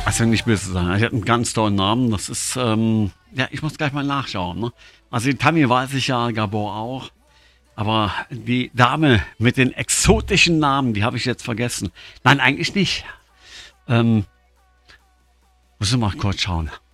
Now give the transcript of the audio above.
Also nicht böse sein. Ich hatte einen ganz tollen Namen. Das ist, ja, ich muss gleich mal nachschauen. Ne? Also die Tammy weiß ich ja, Gabor auch. Aber die Dame mit den exotischen Namen, die habe ich jetzt vergessen. Nein, eigentlich nicht. Muss ich mal kurz schauen.